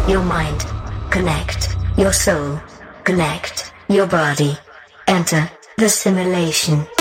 your mind. Connect your soul. Connect your body. Enter the simulation.